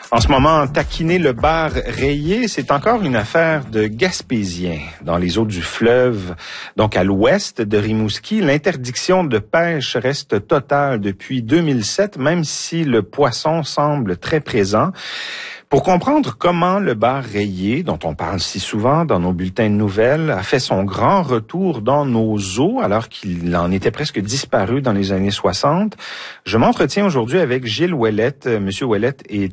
En ce moment, taquiner le bar rayé, c'est encore une affaire de Gaspésiens. Dans les eaux du fleuve, donc à l'ouest de Rimouski, l'interdiction de pêche reste totale depuis 2007, même si le poisson semble très présent. Pour comprendre comment le bar rayé, dont on parle si souvent dans nos bulletins de nouvelles, a fait son grand retour dans nos eaux alors qu'il en était presque disparu dans les années 60, je m'entretiens aujourd'hui avec Gilles Ouellette. Monsieur Ouellette est